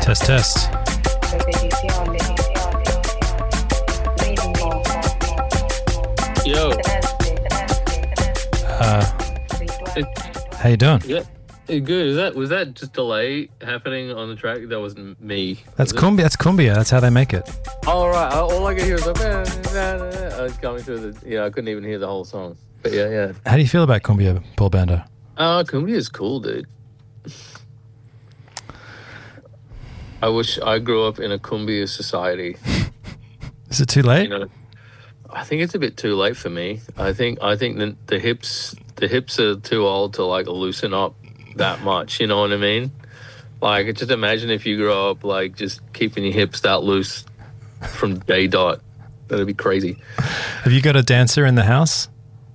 Test, test. Yo. How you doing? Yeah. Good. Was that just delay happening on the track? That wasn't me. That's cumbia. That's cumbia. That's how they make it. All right. All I could hear was like, I was coming through the. Yeah, I couldn't even hear the whole song. But yeah. How do you feel about cumbia, Paul Bender? Cumbia is cool, dude. I wish I grew up in a cumbia society. Is it too late? You know, I think it's a bit too late for me. I think the hips are too old to like loosen up that much. You know what I mean? Like, just imagine if you grow up like just keeping your hips that loose from day dot. That'd be crazy. Have you got a dancer in the house?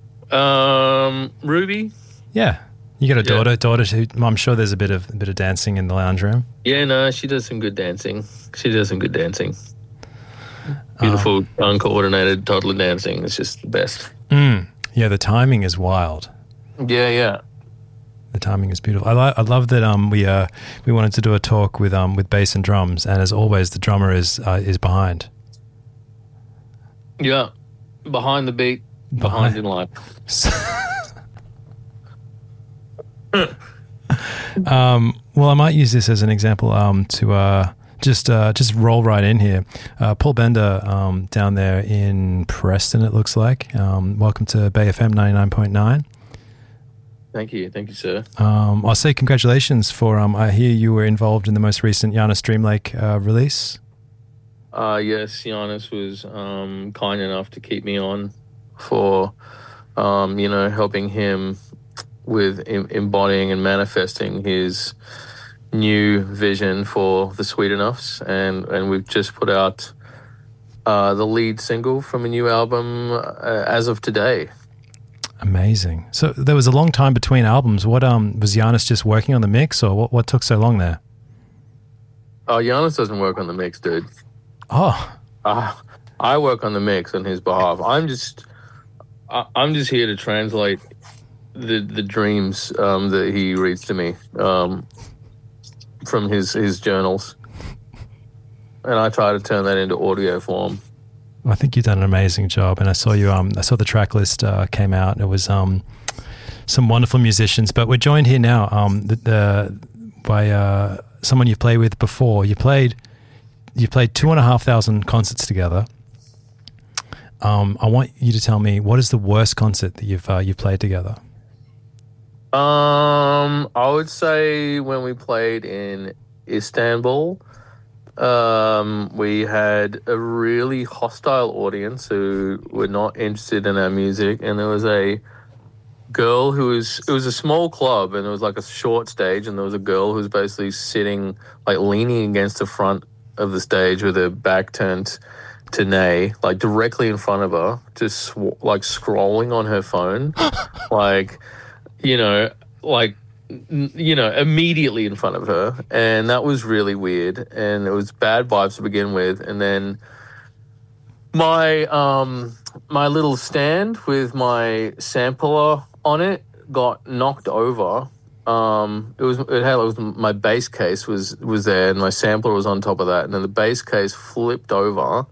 Ruby. Yeah. You got a daughter who, I'm sure there's a bit of dancing in the lounge room. Yeah, no, she does some good dancing. Beautiful, uncoordinated, toddler dancing. It's just the best. Yeah, the timing is wild. Yeah. The timing is beautiful. I love that we wanted to do a talk with bass and drums, and as always, the drummer is behind. Yeah, behind the beat, behind in line. Well, I might use this as an example to just roll right in here. Paul Bender down there in Preston, it looks like. Welcome to Bay FM 99.9. Thank you, sir. I'll say congratulations for. I hear you were involved in the most recent Giannis Dreamlake release. Yes, Giannis was kind enough to keep me on for helping him with embodying and manifesting his new vision for the Sweet Enoughs, and we've just put out the lead single from a new album as of today. Amazing. So there was a long time between albums. What was Giannis just working on the mix, or what took so long there? Oh, Giannis doesn't work on the mix, dude. Oh. I work on the mix on his behalf. I'm just here to translate the dreams that he reads to me from his journals, and I try to turn that into audio form. I think you've done an amazing job, and I saw you. I saw the track list came out, and it was some wonderful musicians. But we're joined here now by someone you've played with before. You played 2,500 concerts together. I want you to tell me, what is the worst concert that you've played together? I would say when we played in Istanbul, we had a really hostile audience who were not interested in our music, and there was a girl it was a small club, and it was like a short stage, and there was a girl who was basically sitting, like leaning against the front of the stage with her back turned to Nay, like directly in front of her, just like scrolling on her phone, like, immediately in front of her. And that was really weird. And it was bad vibes to begin with. And then my little stand with my sampler on it got knocked over. My bass case was there, and my sampler was on top of that. And then the bass case flipped over.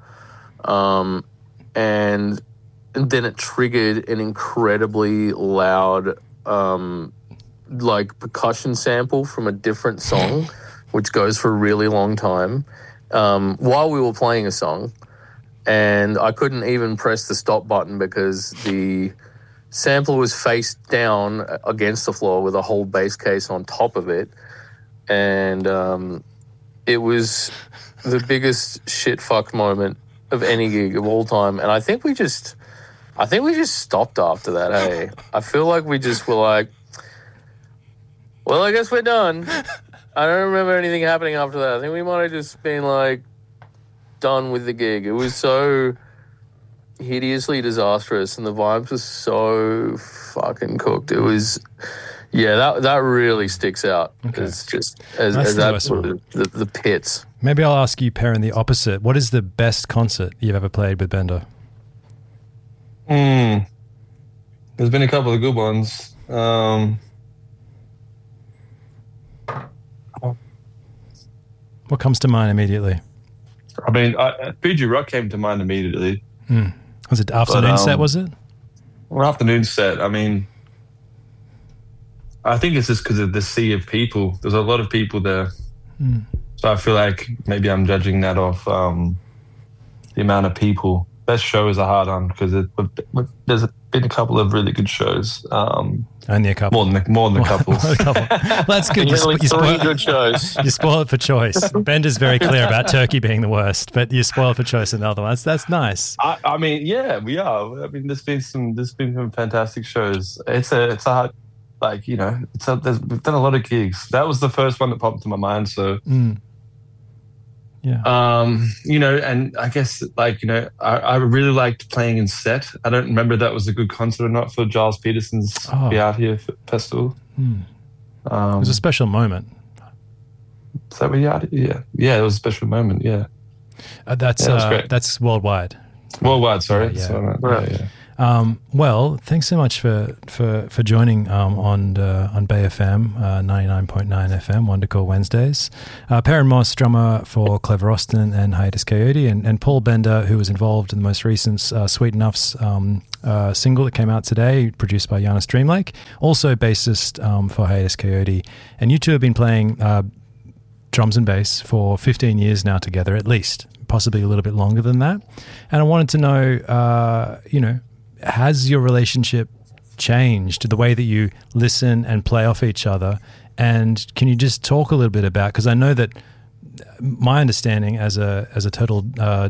And then it triggered an incredibly loud like percussion sample from a different song, which goes for a really long time, while we were playing a song. And I couldn't even press the stop button because the sampler was face down against the floor with a whole bass case on top of it. And it was the biggest shit-fucked moment of any gig of all time. And I think we just stopped after that, hey? I feel like we just were like, well, I guess we're done. I don't remember anything happening after that. I think we might have just been like done with the gig. It was so hideously disastrous, and the vibes were so fucking cooked. It was, that really sticks out. Okay. It's just as the pits. Maybe I'll ask you, Perrin, the opposite. What is the best concert you've ever played with Bender? There's been a couple of good ones. What comes to mind immediately? I mean, Fuji Rock came to mind immediately. Was it afternoon set, was it? Well, afternoon set, I mean, I think it's just because of the sea of people. There's a lot of people there. So I feel like maybe I'm judging that off the amount of people. Best shows are hard on because there's been a couple of really good shows. Only a couple. More than a couple. Well, that's good. Three good shows. You spoil it for choice. Bender's very clear about Turkey being the worst, but you spoil it for choice in the other ones. That's nice. I mean, yeah, we are. I mean, there's been some fantastic shows. It's a hard, like, you know, we've done a lot of gigs. That was the first one that popped into my mind. So. Yeah. You know, and I guess, like, you know, I really liked playing in set. I don't remember if that was a good concert or not for Giles Peterson's Be Out Here festival. It was a special moment. Is that Be Out Here? Yeah, it was a special moment. Yeah, that's worldwide. Worldwide, sorry. Yeah. Well, thanks so much for joining on Bay FM 99.9 FM, Wonder Call Wednesdays. Perrin Moss, drummer for Clever Austin and Hiatus Coyote, and Paul Bender, who was involved in the most recent Sweet Enough's single that came out today, produced by Giannis Dreamlake, also bassist for Hiatus Coyote. And you two have been playing drums and bass for 15 years now together, at least, possibly a little bit longer than that. And I wanted to know, has your relationship changed, the way that you listen and play off each other? And can you just talk a little bit about, because I know that my understanding as a total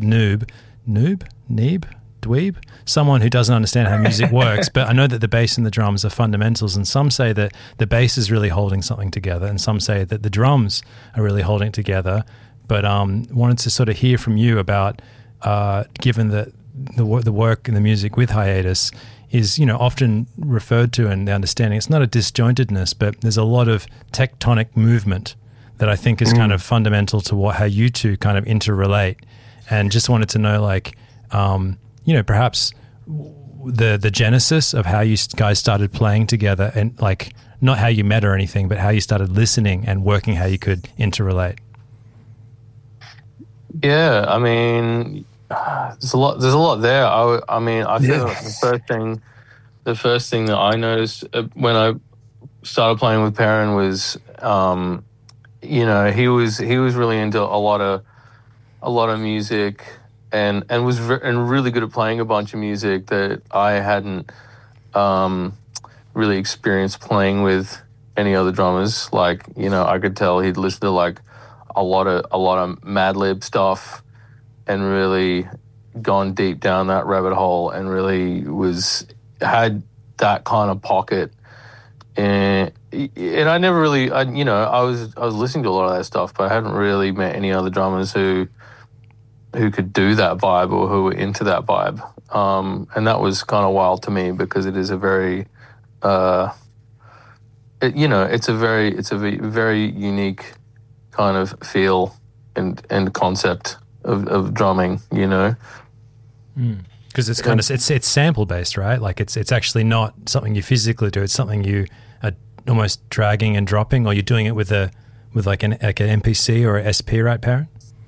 dweeb, someone who doesn't understand how music works, but I know that the bass and the drums are fundamentals, and some say that the bass is really holding something together, and some say that the drums are really holding it together. But wanted to sort of hear from you about, given that the work and the music with Hiatus is, often referred to, and the understanding it's not a disjointedness, but there's a lot of tectonic movement that I think is kind of fundamental to how you two kind of interrelate. And just wanted to know, like, perhaps the genesis of how you guys started playing together, and like not how you met or anything, but how you started listening and working, how you could interrelate. Yeah, I mean, there's a lot there. I feel like the first thing that I noticed when I started playing with Perrin was, he was really into a lot of music, and was really good at playing a bunch of music that I hadn't really experienced playing with any other drummers. Like, I could tell he'd listen to like a lot of Madlib stuff, and really gone deep down that rabbit hole, and really had that kind of pocket. And I never really, I was listening to a lot of that stuff, but I hadn't really met any other drummers who could do that vibe, or who were into that vibe. And that was kind of wild to me, because it is a very, it's a very unique kind of feel and concept of drumming, Because it's kind of it's sample based, right? Like it's actually not something you physically do. It's something you are almost dragging and dropping, or you're doing it with like an MPC or a SP, right, Perrin?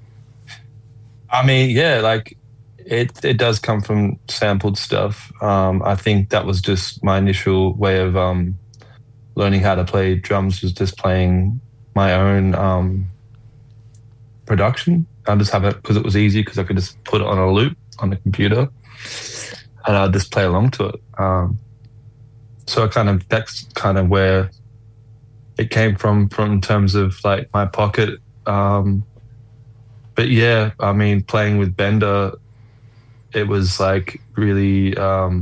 I mean, yeah, like it does come from sampled stuff. I think that was just my initial way of learning how to play drums, was just playing my own production. I just have it because it was easy, because I could just put it on a loop on the computer, and I'd just play along to it. So that's kind of where it came from terms of like my pocket. But yeah, I mean, playing with Bender, it was like really,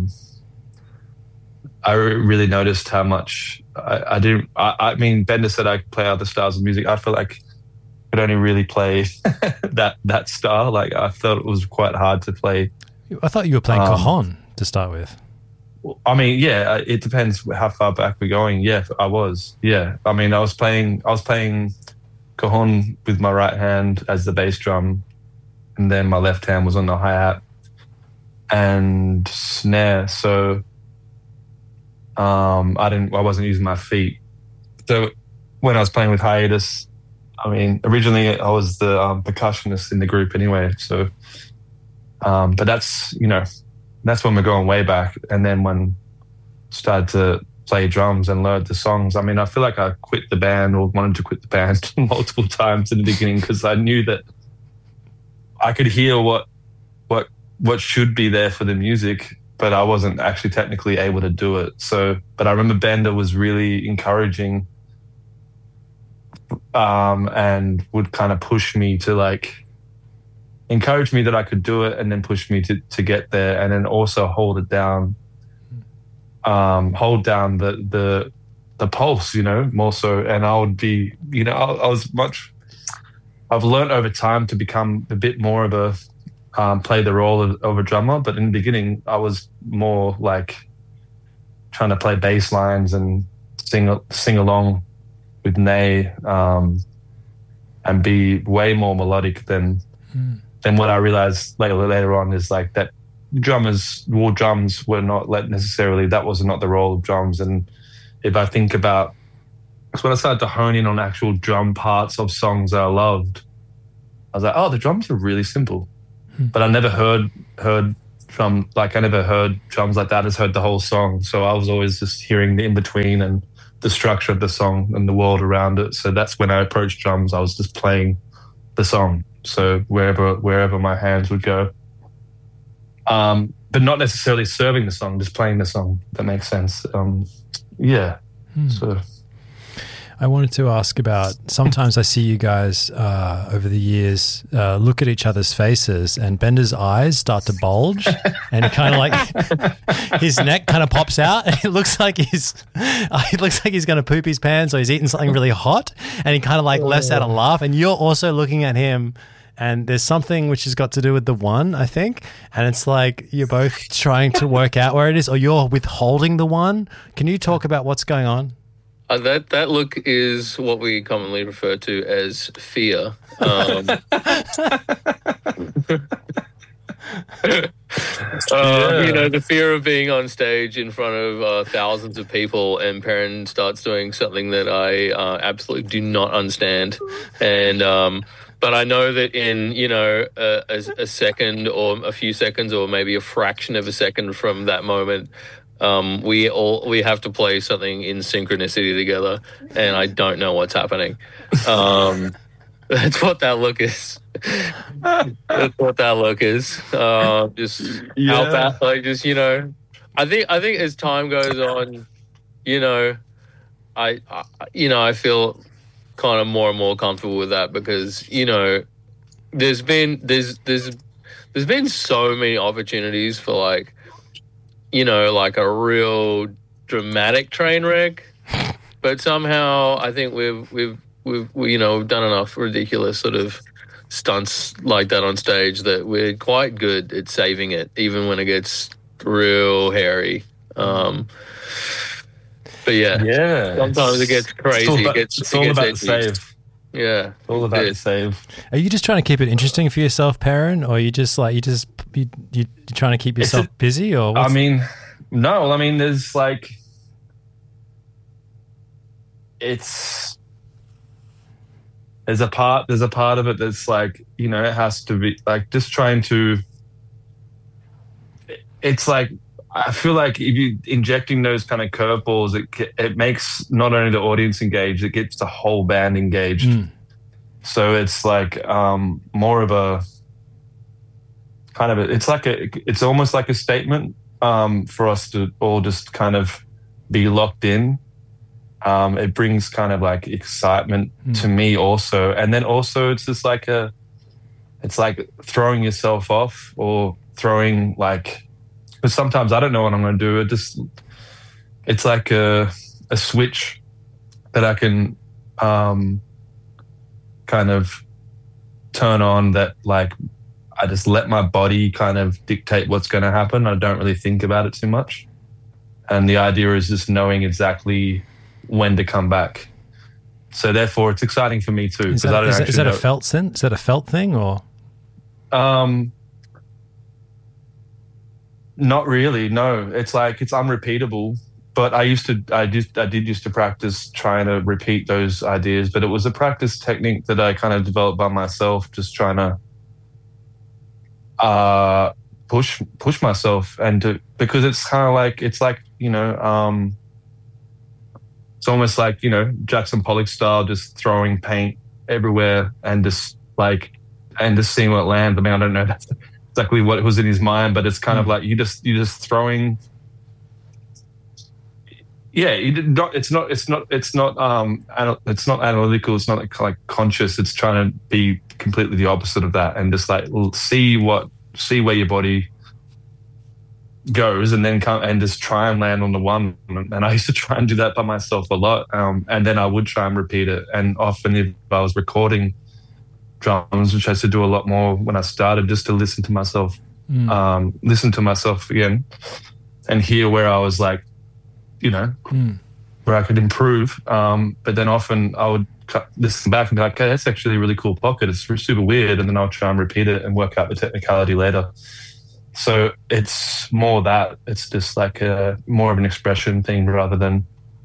I really noticed how much I mean, Bender said I could play other styles of music. I feel like I could only really play that style. Like, I felt it was quite hard to play. I thought you were playing cajon to start with. I mean, yeah, it depends how far back we're going. Yeah, I was. Yeah, I mean, I was playing cajon with my right hand as the bass drum, and then my left hand was on the hi-hat and snare. So I wasn't using my feet. So when I was playing with Hiatus, I mean, originally I was the percussionist in the group anyway. So, but that's when we're going way back. And then when I started to play drums and learn the songs, I mean, I feel like I quit the band or wanted to quit the band multiple times in the beginning because I knew that I could hear what should be there for the music, but I wasn't actually technically able to do it. So, but I remember Bender was really encouraging, and would kind of push me to like encourage me that I could do it, and then push me to get there, and then also hold down the pulse, more so. And I would be, I've learned over time to become a bit more of a play the role of a drummer, but in the beginning I was more like trying to play bass lines and sing along with Nay, and be way more melodic than what I realized later on is like that drums were not necessarily, that was not the role of drums. And if I think about, it's when I started to hone in on actual drum parts of songs that I loved, I was like, oh, the drums are really simple. But I never heard drums like that. I just heard the whole song. So I was always just hearing the in-between and the structure of the song and the world around it. So that's when I approached drums. I was just playing the song. So wherever my hands would go. But not necessarily serving the song, just playing the song. If that makes sense. So I wanted to ask about, sometimes I see you guys over the years look at each other's faces and Bender's eyes start to bulge and it kind of like his neck kind of pops out and it looks like he's going to poop his pants or he's eating something really hot and he kind of like lets out a laugh, and you're also looking at him and there's something which has got to do with the one, I think, and it's like you're both trying to work out where it is or you're withholding the one. Can you talk about what's going on? That look is what we commonly refer to as fear. The fear of being on stage in front of thousands of people, and Perrin starts doing something that I absolutely do not understand. And but I know that in a second or a few seconds or maybe a fraction of a second from that moment, we have to play something in synchronicity together, and I don't know what's happening. That's what that look is. That's what that look is. How bad, I think as time goes on, I feel kind of more and more comfortable with that because there's been so many opportunities for like a real dramatic train wreck, but somehow I think we've done enough ridiculous sort of stunts like that on stage that we're quite good at saving it, even when it gets real hairy. But yeah, sometimes it gets crazy. It's all about the save. Yeah, it's all about the save. Are you just trying to keep it interesting for yourself, Perrin, or you just like you're trying to keep yourself busy, or? I mean, no. I mean, there's like there's a part of it that's like it has to be like just trying to. It's like I feel like if you injecting those kind of curveballs, it makes not only the audience engaged, it gets the whole band engaged. So it's like more of a kind of it's almost like a statement for us to all just kind of be locked in. It brings kind of like excitement to me also, and then also it's just like it's like throwing yourself off or throwing like. Because sometimes I don't know what I'm going to do. It's like a switch that I can kind of turn on that like I just let my body kind of dictate what's going to happen. I don't really think about it too much. And the idea is just knowing exactly when to come back. So therefore it's exciting for me too. Is that a felt thing? Is that a felt thing or? Not really, no. It's like it's unrepeatable, but I did used to practice trying to repeat those ideas, but it was a practice technique that I kind of developed by myself, just trying to push myself because it's kind of like, it's like, it's almost like, Jackson Pollock style, just throwing paint everywhere and just seeing what lands. I mean, I don't know that's exactly what was in his mind, but it's kind of like you're just throwing. Yeah, it's not analytical. It's not like conscious. It's trying to be completely the opposite of that, and just like see where your body goes, and then come and just try and land on the one. And I used to try and do that by myself a lot, and then I would try and repeat it. And often, if I was recording drums, which I used to do a lot more when I started, just to listen to myself again, and hear where I was like, where I could improve. But then often I would listen back and be like, okay, that's actually a really cool pocket. It's super weird. And then I'll try and repeat it and work out the technicality later. So it's more that. It's just like more of an expression thing rather than,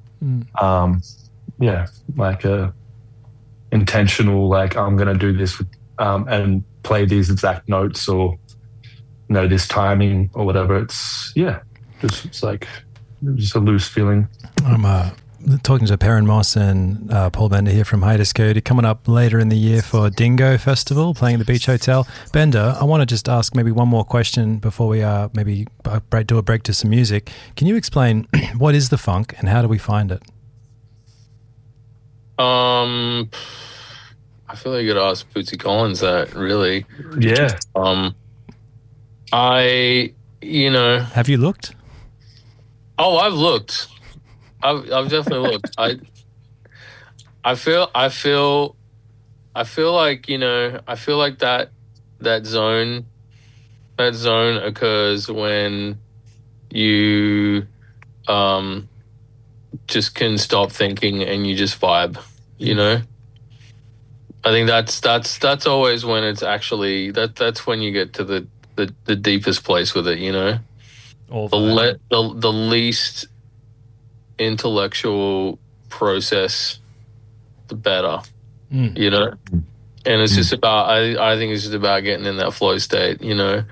like a intentional, like I'm going to do this and play these exact notes or, this timing or whatever. It's like just a loose feeling. I'm talking to Perrin Moss and Paul Bender here from Hiatus Code, coming up later in the year for Dingo Festival, playing at the Beach Hotel. Bender, I want to just ask maybe one more question before we maybe do a break to some music. Can you explain what is the funk and how do we find it? I feel like you gotta ask Bootsy Collins that, really. Yeah. Have you looked? Oh, I've looked. I've definitely looked. I feel like, I feel like that zone occurs when you just can stop thinking and you just vibe, I think that's always when it's actually that's when you get to the deepest place with it, the least intellectual process, the better, and it's just about I think it's just about getting in that flow state, and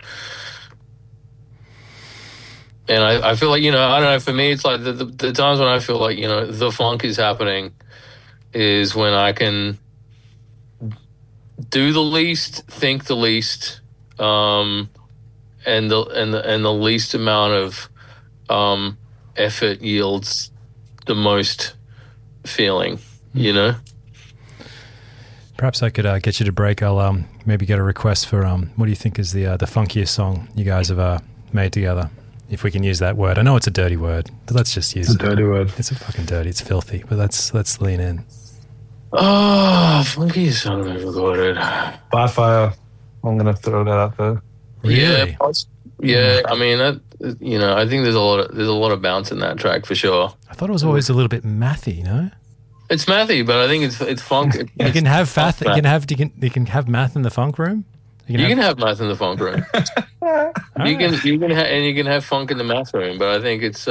I feel like, I don't know, for me it's like the times when I feel like, the funk is happening is when I can do the least, think the least, and the least amount of effort yields the most feeling, Perhaps I could get you to break. I'll maybe get a request for what do you think is the funkiest song you guys have made together? If we can use that word. I know it's a dirty word, but let's just use it. It's a dirty word. It's a fucking dirty. It's filthy, but let's lean in. Oh, funkiest song I've recorded. By Fire. I'm going to throw that out there. Really? Yeah. I mean, I think there's a lot of bounce in that track for sure. I thought it was always a little bit mathy, no? It's mathy, but I think it's funk. You can have fath. You can have math in the funk room. You can have math in the funk room. You can have funk in the math room, but I think it's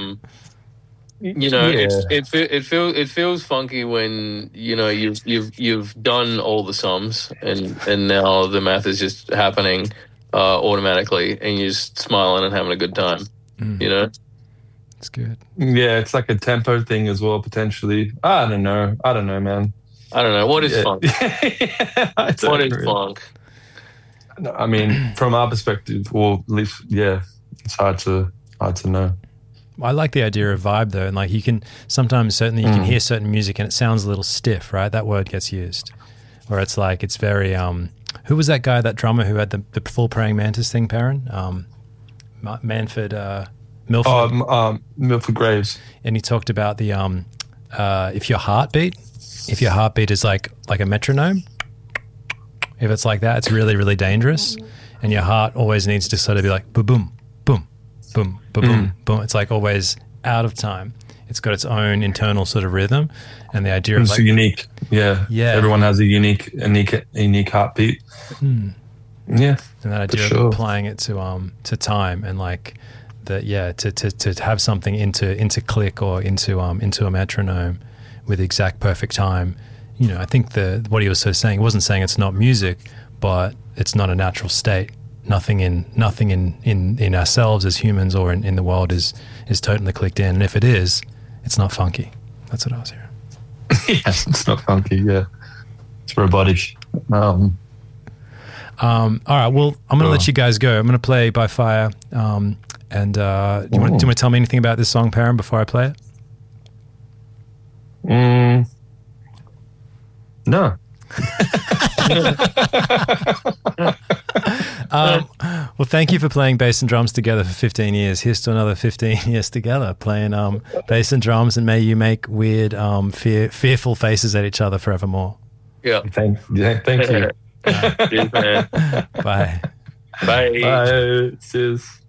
it feels funky when you've done all the sums and now the math is just happening automatically and you're just smiling and having a good time. It's good. Yeah, it's like a tempo thing as well, potentially. I don't know, man. I don't know. What is funk? What is funk? I mean, from our perspective, or at least, it's hard to know. I like the idea of vibe though, and like you can sometimes certainly you can hear certain music and it sounds a little stiff, right? That word gets used, or it's like it's very. Who was that guy, that drummer who had the full praying mantis thing, Perrin? Milford. Milford Graves, and he talked about the if your heartbeat is like a metronome. If it's like that, it's really, really dangerous. And your heart always needs to sort of be like boom, boom, boom, boom, boom, boom. It's like always out of time. It's got its own internal sort of rhythm. And the idea of it's unique. Yeah. Everyone has a unique heartbeat. Yeah. And that idea of applying it to time and like to have something into click or into a metronome with exact perfect time. You know, I think what he was sort of saying, he wasn't saying it's not music, but it's not a natural state. Nothing in ourselves as humans or in the world is totally clicked in. And if it is, it's not funky. That's what I was hearing. Yes, it's not funky. Yeah, it's robotic. All right. Well, I'm going to let you guys go. I'm going to play By Fire. Do you want to tell me anything about this song, Perrin, before I play it? No. Well, thank you for playing bass and drums together for 15 years. Here's to another 15 years together playing bass and drums, and may you make weird, fearful faces at each other forevermore. Yeah. Thank you. Cheers, man. Bye. Bye. Bye. Cheers.